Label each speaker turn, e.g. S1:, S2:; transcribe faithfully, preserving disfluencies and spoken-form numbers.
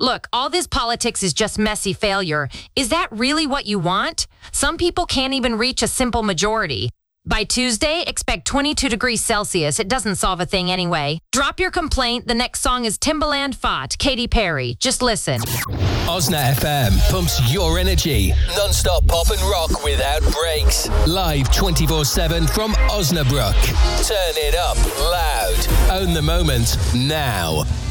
S1: Look, all this politics is just messy failure. Is that really what you want? Some people can't even reach a simple majority. By Tuesday, expect twenty-two degrees Celsius. It doesn't solve a thing anyway. Drop your complaint. The next song is Timbaland Fought, Katy Perry. Just listen.
S2: Osna F M pumps your energy. Non-stop pop and rock without breaks. Live twenty-four seven from Osnabrück. Turn it up loud. Own the moment now.